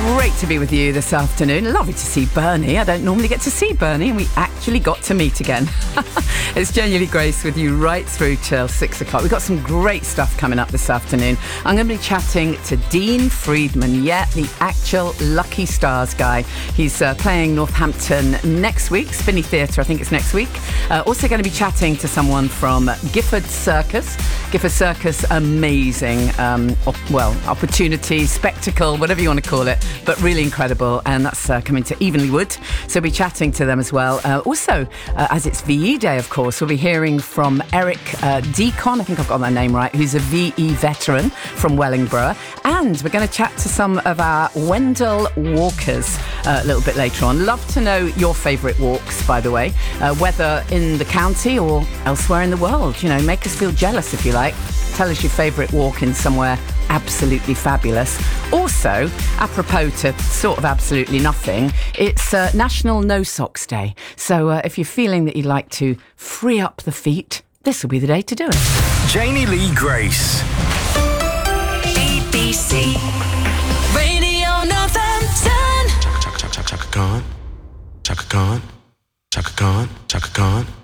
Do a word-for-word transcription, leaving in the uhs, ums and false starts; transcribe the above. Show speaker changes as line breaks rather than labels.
Great to be with you this afternoon. Lovely to see Bernie. I don't normally get to see Bernie, and we actually got to meet again. It's genuinely Grace with you right through till six o'clock. We've got some great stuff coming up this afternoon. I'm going to be chatting to Dean Friedman, yeah, the actual Lucky Stars guy. He's uh, playing Northampton next week, Spinney Theatre, I think it's next week. Uh, also going to be chatting to someone from Gifford Circus. Gifford Circus, amazing, um, op- well, opportunity, spectacle, whatever you want to call it, but really incredible. And that's uh, coming to Evenley Wood, so we'll be chatting to them as well. Uh, also, uh, as it's V E Day, of course, we'll be hearing from Eric uh, Deacon, I think I've got that name right, who's a V E veteran from Wellingborough. And we're going to chat to some of our Wendell walkers uh, a little bit later on. Love to know your favourite walks, by the way, uh, whether in the county or elsewhere in the world. You know, make us feel jealous if you like. Tell us your favourite walk in somewhere absolutely fabulous. Also, apropos to sort of absolutely nothing, it's uh, National No Socks Day. So uh, if you're feeling that you'd like to free up the feet, this will be the day to do it.
Janie Lee Grace.
B B C Radio Northampton.
Chaka, chaka, chaka, chaka Khan. Chaka Khan. Chaka Khan. Chaka Khan.